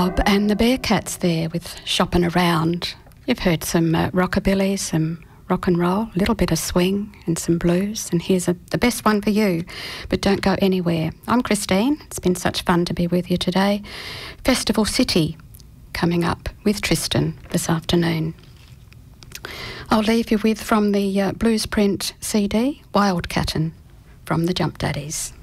Bob and the Bearcats there with Shopping Around. You've heard some rockabilly, some rock and roll, a little bit of swing and some blues, and here's the best one for you, but don't go anywhere. I'm Christine. It's been such fun to be with you today. Festival City coming up with Tristan this afternoon. I'll leave you with, from the Blues Print CD, Wildcattin' from the Jump Daddies.